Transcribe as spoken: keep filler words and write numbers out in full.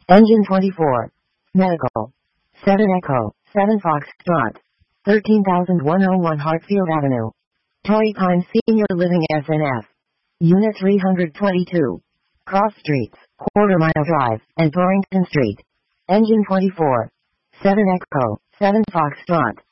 Engine twenty-four. Medical. seven Echo, seven Foxtrot. thirteen thousand one hundred one Hartfield Avenue. Torrey Pines Senior Living S N F. Unit three hundred twenty-two. Cross Streets, Quarter Mile Drive, and Torrington Street. Engine twenty-four. seven Echo, seven Foxtrot.